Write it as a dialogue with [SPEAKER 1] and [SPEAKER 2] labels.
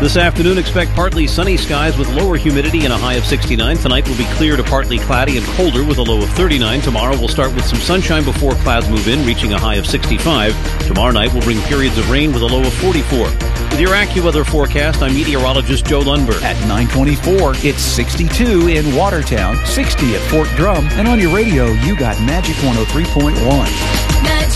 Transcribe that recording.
[SPEAKER 1] This afternoon, expect partly sunny skies with lower humidity and a high of 69. Tonight will be clear to partly cloudy and colder with a low of 39. Tomorrow will start with some sunshine before clouds move in, reaching a high of 65. Tomorrow night will bring periods of rain with a low of 44. With your AccuWeather forecast, I'm meteorologist Joe Lundberg.
[SPEAKER 2] At 9:24, it's 62 in Watertown, 60 at Fort Drum, and on your radio, you got Magic 103.1.